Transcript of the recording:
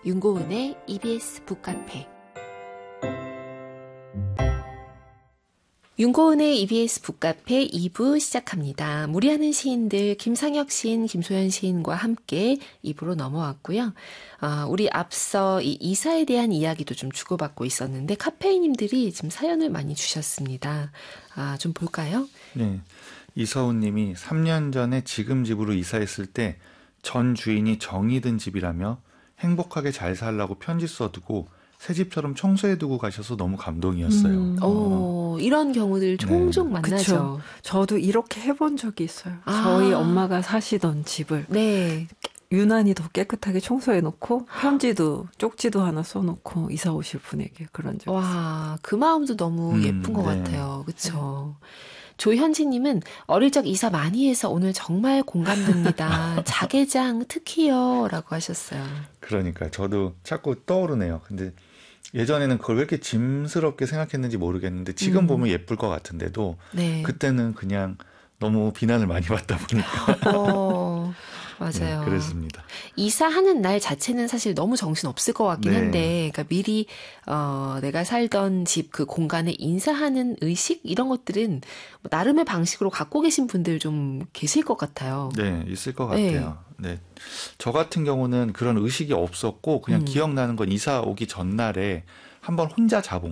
윤고은의 EBS 북카페. 윤고은의 EBS 북카페 2부 시작합니다. 무리하는 시인들 김상혁 시인, 김소연 시인과 함께 2부로 넘어왔고요. 우리 앞서 이 이사에 대한 이야기도 좀 주고받고 있었는데 카페이님들이 지금 사연을 많이 주셨습니다. 좀 볼까요? 네, 이서훈 님이 3년 전에 지금 집으로 이사했을 때 전 주인이 정이 든 집이라며 행복하게 잘 살라고 편지 써두고 새 집처럼 청소해두고 가셔서 너무 감동이었어요. 이런 경우들 종종 만나죠. 그쵸. 저도 이렇게 해본 적이 있어요. 저희 엄마가 사시던 집을 유난히 더 깨끗하게 청소해놓고 편지도 쪽지도 하나 써놓고 이사 오실 분에게 그런 적 있어요. 와, 그 마음도 너무 예쁜 것 같아요. 그쵸? 조현지님은 어릴 적 이사 많이 해서 오늘 정말 공감됩니다. 자개장 특히요 라고 하셨어요. 그러니까 저도 자꾸 떠오르네요. 근데 예전에는 그걸 왜 이렇게 짐스럽게 생각했는지 모르겠는데 지금 보면 예쁠 것 같은데도 그때는 그냥 너무 비난을 많이 받다 보니까 맞아요. 네, 그랬습니다. 이사하는 날 자체는 사실 너무 정신 없을 것 같긴 한데, 그러니까 미리 내가 살던 집 그 공간에 인사하는 의식 이런 것들은 뭐 나름의 방식으로 갖고 계신 분들 좀 계실 것 같아요. 네, 있을 것 같아요. 네, 저 같은 경우는 그런 의식이 없었고 그냥 기억나는 건 이사 오기 전날에 한번 혼자 자본